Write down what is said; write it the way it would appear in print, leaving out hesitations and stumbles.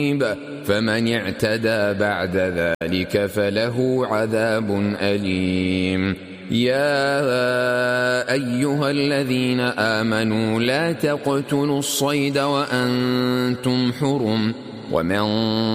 فمن اعتدى بعد ذلك فله عذاب أليم. يا أيها الذين آمنوا لا تقتلوا الصيد وأنتم حرم، ومن